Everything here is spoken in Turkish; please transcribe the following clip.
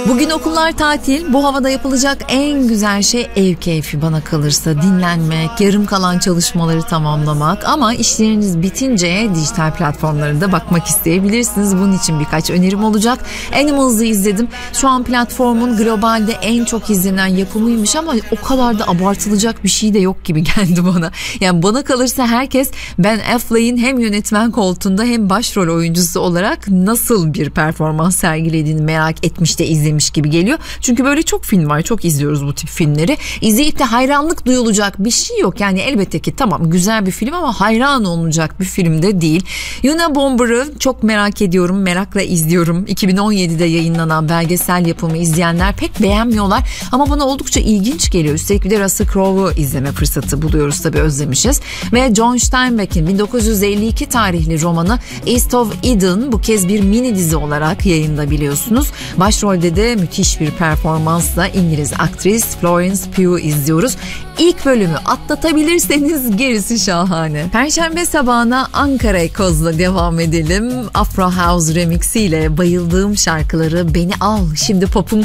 Bugün okullar tatil. Bu havada yapılacak en güzel şey ev keyfi bana kalırsa. Dinlenmek, yarım kalan çalışmaları tamamlamak. Ama işleriniz bitince dijital platformlarında bakmak isteyebilirsiniz. Bunun için birkaç önerim olacak. Animals'ı izledim. Şu an platformun globalde en çok izlenen yapımıymış ama o kadar da abartılacak bir şey de yok gibi geldi bana. Yani bana kalırsa herkes Ben Affleck'in hem yönetmen koltuğunda hem başrol oyuncusu olarak nasıl bir performans sergilediğini merak etmiş de izlemiş gibi geliyor. Çünkü böyle çok film var. Çok izliyoruz bu tip filmleri. İzleyip de hayranlık duyulacak bir şey yok. Yani elbette ki tamam güzel bir film ama hayran olunacak bir film de değil. Unabomber'ı çok merak ediyorum. Merakla izliyorum. 2017'de yayınlanan belgesel yapımı izleyenler pek beğenmiyorlar. Ama bana oldukça ilginç geliyor. Üstelik bir de Russell Crowe'u izleme fırsatı buluyoruz, tabii özlemişiz. Ve John Steinbeck'in 1952 tarihli romanı East of Eden bu kez bir mini dizi olarak yayında biliyorsunuz. Başrolde de müthiş bir performansla İngiliz aktris Florence Pugh'u izliyoruz. İlk bölümü atlatabilirseniz gerisi şahane. Perşembe sabahına Ankara Ekoz'la devam edelim. Afro House remixiyle bayıldığım şarkıları Beni Al Şimdi Pop'un